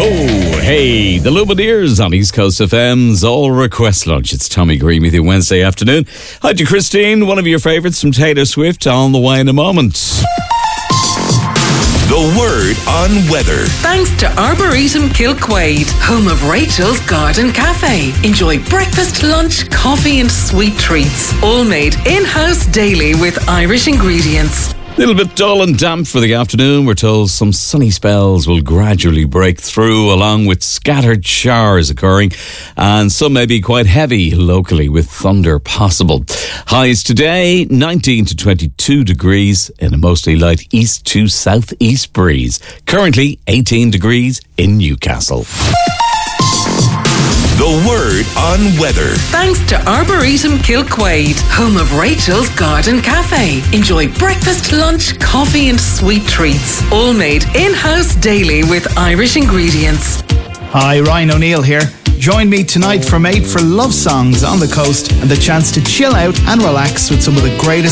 Oh, hey, the Lumineers on East Coast FM's All Request Lunch. It's Tommy Green with you Wednesday afternoon. Hi to Christine, one of your favourites from Taylor Swift, on the way in a moment. The Word on Weather. Thanks to Arboretum Kilquade, home of Rachel's Garden Cafe. Enjoy breakfast, lunch, coffee and sweet treats. All made in-house daily with Irish ingredients. A little bit dull and damp for the afternoon. We're told some sunny spells will gradually break through, along with scattered showers occurring, and some may be quite heavy locally with thunder possible. Highs today 19 to 22 degrees in a mostly light east to southeast breeze. Currently 18 degrees in Newcastle. The Word on Weather. Thanks to Arboretum Kilquade, home of Rachel's Garden Cafe. Enjoy breakfast, lunch, coffee and sweet treats. All made in-house daily with Irish ingredients. Hi, Ryan O'Neill here. Join me tonight from 8 for love songs on the coast and the chance to chill out and relax with some of the greatest